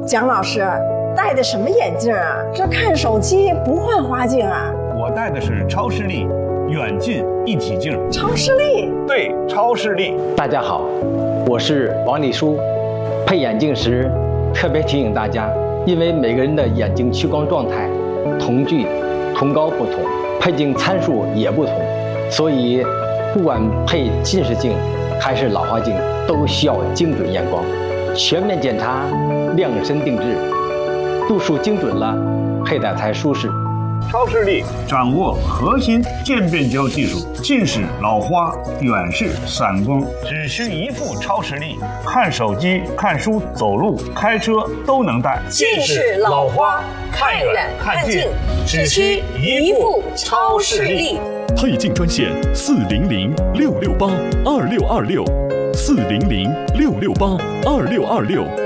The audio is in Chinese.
蒋老师，戴的什么眼镜啊？这看手机不换花镜啊？ 我戴的是超视力远近一体镜。 超视力？ 对，超视力。 大家好，我是王立书。配眼镜时特别提醒大家，因为每个人的眼睛屈光状态、瞳距、瞳高不同，配镜参数也不同，所以不管配近视镜还是老花镜，都需要精准验光，全面检查，量身定制，度数精准了，佩戴才舒适。 超视力掌握核心渐变焦技术，近视、老花、远视、散光，只需一副超视力，看手机、看书、走路、开车都能戴。 近视、老花、看远看近，只需一副超视力。 配镜专线400-668-2626，400-668-2626。